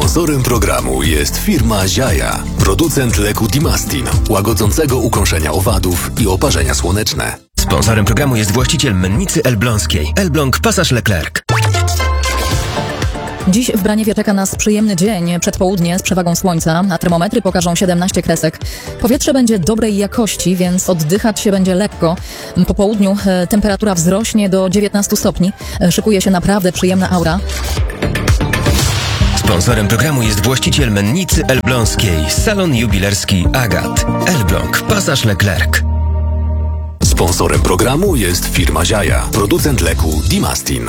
Sponsorem programu jest firma Ziaja, producent leku Dimastin, łagodzącego ukąszenia owadów i oparzenia słoneczne. Sponsorem programu jest właściciel mennicy elbląskiej. Elbląg Passage Leclerc. Dziś w Braniewie czeka nas przyjemny dzień, przedpołudnie z przewagą słońca, a termometry pokażą 17 kresek. Powietrze będzie dobrej jakości, więc oddychać się będzie lekko. Po południu temperatura wzrośnie do 19 stopni. Szykuje się naprawdę przyjemna aura. Sponsorem programu jest właściciel mennicy elbląskiej. Salon jubilerski Agat. Elbląg Passage Leclerc. Sponsorem programu jest firma Ziaja, producent leku Dimastin.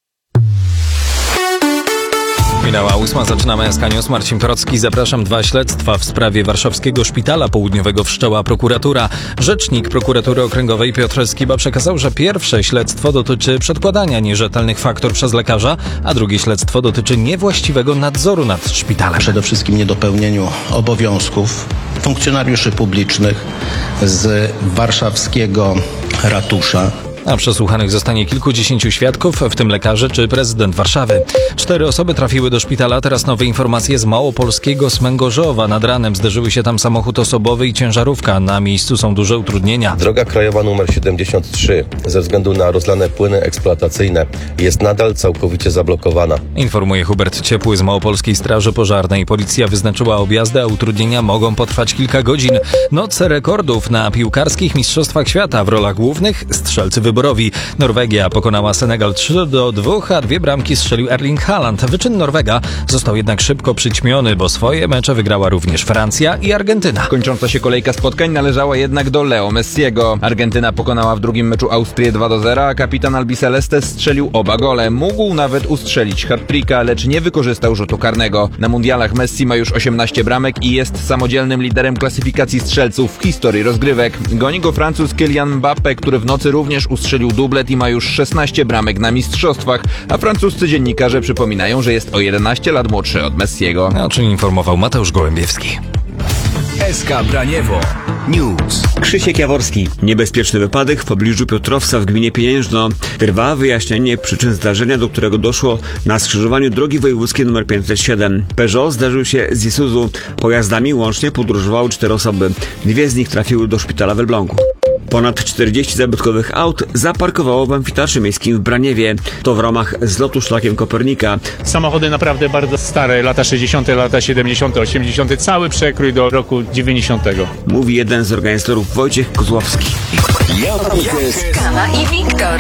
Minęła 8, zaczynamy SK News. Marcin Torocki, zapraszam. 2 śledztwa w sprawie warszawskiego szpitala południowego wszczęła prokuratura. Rzecznik prokuratury okręgowej Piotr Skiba przekazał, że pierwsze śledztwo dotyczy przedkładania nierzetelnych faktur przez lekarza, a drugie śledztwo dotyczy niewłaściwego nadzoru nad szpitalem. Przede wszystkim niedopełnieniu obowiązków funkcjonariuszy publicznych z warszawskiego ratusza. A przesłuchanych zostanie kilkudziesięciu świadków, w tym lekarze czy prezydent Warszawy. 4 osoby trafiły do szpitala. Teraz nowe informacje z małopolskiego Smęgorzowa. Nad ranem zderzyły się tam samochód osobowy i ciężarówka. Na miejscu są duże utrudnienia. Droga krajowa nr 73 ze względu na rozlane płyny eksploatacyjne jest nadal całkowicie zablokowana. Informuje Hubert Ciepły z Małopolskiej Straży Pożarnej. Policja wyznaczyła objazdy, a utrudnienia mogą potrwać kilka godzin. Noc rekordów na piłkarskich mistrzostwach świata. W rolach głównych strzelcy wyborowi. Norwegia pokonała Senegal 3-2, a 2 bramki strzelił Erling Haaland. Wyczyn Norwega został jednak szybko przyćmiony, bo swoje mecze wygrała również Francja i Argentyna. Kończąca się kolejka spotkań należała jednak do Leo Messiego. Argentyna pokonała w drugim meczu Austrię 2-0, a kapitan Albiceleste strzelił oba gole. Mógł nawet ustrzelić hat-tricka, lecz nie wykorzystał rzutu karnego. Na mundialach Messi ma już 18 bramek i jest samodzielnym liderem klasyfikacji strzelców w historii rozgrywek. Goni go Francuz Kylian Mbappé, który w nocy również ustrzelił dublet i ma już 16 bramek na mistrzostwach, a francuscy dziennikarze przypominają, że jest o 11 lat młodszy od Messiego. O czym informował Mateusz Gołębiewski. SK Braniewo News. Krzysiek Jaworski. Niebezpieczny wypadek w pobliżu Piotrowca w gminie Pieniężno. Trwa wyjaśnienie przyczyn zdarzenia, do którego doszło na skrzyżowaniu drogi wojewódzkiej nr 507. Peugeot zdarzył się z Isuzu. Pojazdami łącznie podróżowały 4 osoby. 2 z nich trafiły do szpitala w Elblągu. Ponad 40 zabytkowych aut zaparkowało w amfiteatrze miejskim w Braniewie. To w ramach zlotu szlakiem Kopernika. Samochody naprawdę bardzo stare, lata 60., lata 70., 80., cały przekrój do roku 90. Mówi jeden z organizatorów Wojciech Kozłowski. Kawa i Wiktor.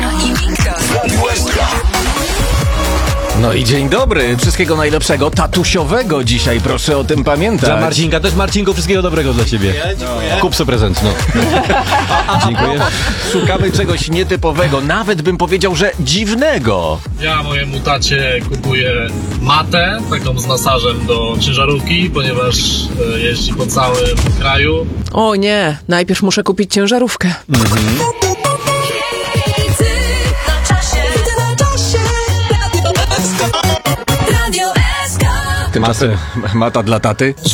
No i dzień dobry, wszystkiego najlepszego, tatusiowego dzisiaj, proszę o tym pamiętać. Dla Marcinka też, Marcinku, wszystkiego dobrego dla ciebie. Dziękuję. Kup sobie prezent, no. Dziękuję. Szukamy czegoś nietypowego, nawet bym powiedział, że dziwnego. Ja mojemu tacie kupuję matę, taką z masażem do ciężarówki, ponieważ jeździ po całym kraju. O nie, najpierw muszę kupić ciężarówkę. Mata dla taty.